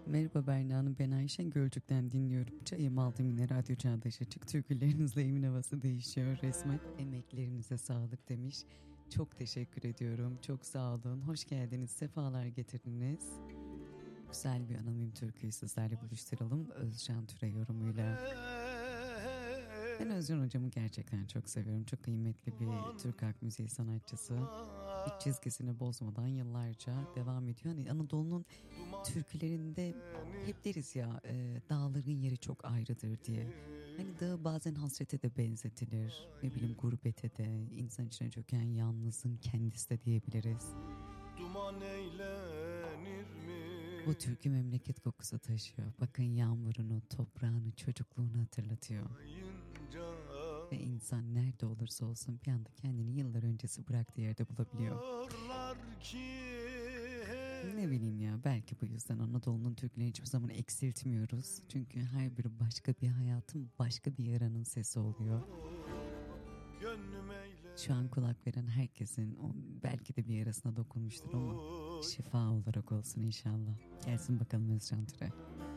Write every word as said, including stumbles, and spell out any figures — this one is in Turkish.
Merhaba Berna Hanım, ben Ayşe, Gölcük'ten dinliyorum. Çayımı aldım yine, Radyo Çağdaş Açık. Türkülerinizle evimin havası değişiyor resmen. Emeklerinize sağlık demiş. Çok teşekkür ediyorum, çok sağ olun. Hoş geldiniz, sefalar getirdiniz. Güzel bir anonim türküyü sizlerle buluşturalım Özcan Türe yorumuyla. Ben Özcan hocamı gerçekten çok seviyorum. Çok kıymetli bir Türk halk müziği sanatçısı. Hiç çizgisini bozmadan yıllarca devam ediyor. Hani Anadolu'nun türkülerinde hep deriz ya, e, dağların yeri çok ayrıdır diye. Hani dağ bazen hasrete de benzetilir. Ne bileyim, gurbete de, insan içine çöken yalnızın kendisi de diyebiliriz. Duman eğlenir mi? Bu türkü memleket kokusu taşıyor. Bakın, yağmurunu, toprağını, çocukluğunu hatırlatıyor. Ve insan nerede olursa olsun bir anda kendini yıllar öncesi bıraktığı yerde bulabiliyor. Ne bileyim ya, belki bu yüzden Anadolu'nun türkülerini hiçbir zaman eksiltmiyoruz. Çünkü her biri başka bir hayatın, başka bir yaranın sesi oluyor. Şu an kulak veren herkesin o belki de bir yarasına dokunmuştur ama şifa olarak olsun inşallah. Gelsin bakalım Özcan Türe.